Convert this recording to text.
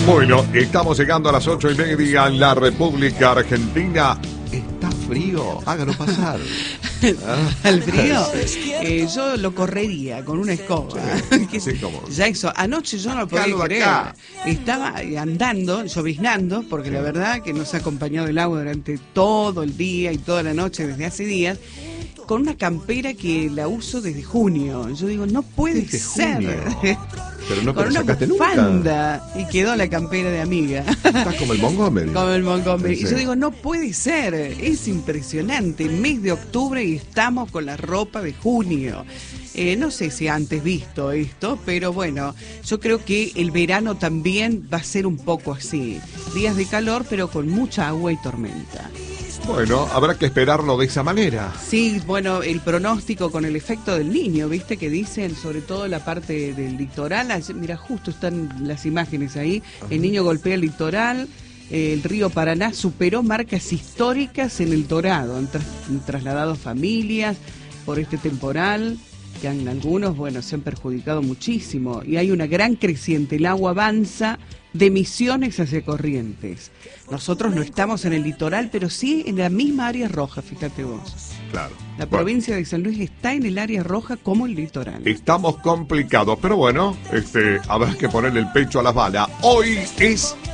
Bueno, estamos llegando a las 8:30 en la República Argentina. Está frío, hágalo pasar. ¿Al frío? Yo lo correría con una escoba. Sí, ¿cómo? Ya eso, anoche yo no lo podía creer. Estaba andando, lloviznando, porque la verdad que nos ha acompañado el agua durante todo el día y toda la noche desde hace días, con una campera que la uso desde junio. Yo digo, no puede ser. Pero no, con pero una sacaste bufanda nunca. Y quedó la campera de amiga. Estás como el Montgomery. Como el Montgomery. Sí. Y yo digo, no puede ser. Es impresionante. Mes de octubre y estamos con la ropa de junio. No sé si antes visto esto, pero bueno, yo creo que el verano también va a ser un poco así. Días de calor, pero con mucha agua y tormenta. Bueno, habrá que esperarlo de esa manera. Sí, bueno, el pronóstico con el efecto del niño, ¿viste? Que dicen, sobre todo la parte del litoral. Mira, justo están las imágenes ahí. El niño golpea el litoral. El río Paraná superó marcas históricas en el Dorado. Han trasladado familias por este temporal, que algunos, bueno, se han perjudicado muchísimo. Y hay una gran creciente. El agua avanza de Misiones hacia Corrientes. Nosotros no estamos en el litoral, pero sí en la misma área roja, fíjate vos. Claro. La provincia de San Luis está en el área roja como el litoral. Estamos complicados, pero bueno, habrá que ponerle el pecho a las balas. Hoy es